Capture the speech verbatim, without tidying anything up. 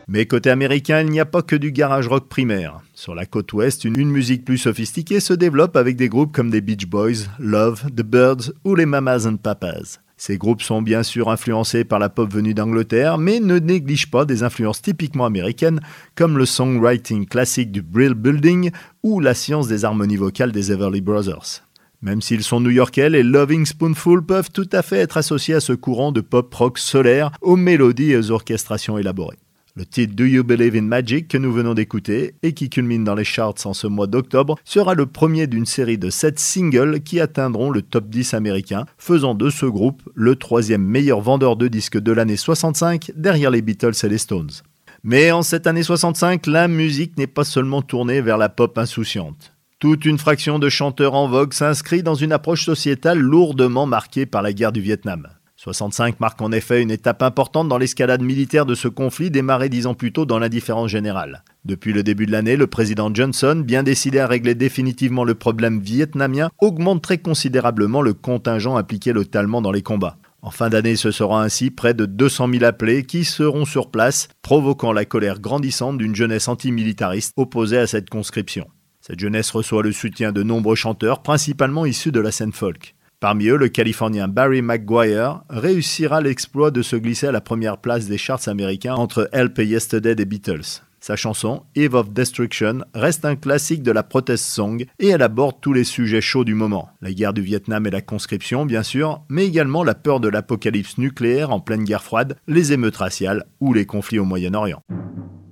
Mais côté américain, il n'y a pas que du garage rock primaire. Sur la côte ouest, une, une musique plus sophistiquée se développe avec des groupes comme des Beach Boys, Love, The Byrds ou les Mamas and Papas. Ces groupes sont bien sûr influencés par la pop venue d'Angleterre, mais ne négligent pas des influences typiquement américaines, comme le songwriting classique du Brill Building ou la science des harmonies vocales des Everly Brothers. Même s'ils sont new-yorkais, les Loving Spoonful peuvent tout à fait être associés à ce courant de pop-rock solaire aux mélodies et aux orchestrations élaborées. Le titre Do You Believe in Magic que nous venons d'écouter et qui culmine dans les charts en ce mois d'octobre sera le premier d'une série de sept singles qui atteindront le top dix américain, faisant de ce groupe le troisième meilleur vendeur de disques de l'année soixante-cinq derrière les Beatles et les Stones. Mais en cette année soixante-cinq, la musique n'est pas seulement tournée vers la pop insouciante. Toute une fraction de chanteurs en vogue s'inscrit dans une approche sociétale lourdement marquée par la guerre du Vietnam. soixante-cinq marque en effet une étape importante dans l'escalade militaire de ce conflit démarré dix ans plus tôt dans l'indifférence générale. Depuis le début de l'année, le président Johnson, bien décidé à régler définitivement le problème vietnamien, augmente très considérablement le contingent impliqué localement dans les combats. En fin d'année, ce sera ainsi près de deux cent mille appelés qui seront sur place, provoquant la colère grandissante d'une jeunesse antimilitariste opposée à cette conscription. Cette jeunesse reçoit le soutien de nombreux chanteurs, principalement issus de la scène folk. Parmi eux, le Californien Barry McGuire réussira l'exploit de se glisser à la première place des charts américains entre Help et Yesterday des Beatles. Sa chanson, Eve of Destruction, reste un classique de la protest song et elle aborde tous les sujets chauds du moment. La guerre du Vietnam et la conscription, bien sûr, mais également la peur de l'apocalypse nucléaire en pleine guerre froide, les émeutes raciales ou les conflits au Moyen-Orient.